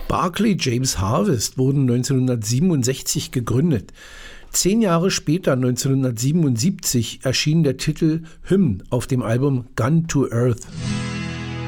Barclay James Harvest wurden 1967 gegründet. 10 Jahre später, 1977, erschien der Titel Hymn auf dem Album Gun to Earth.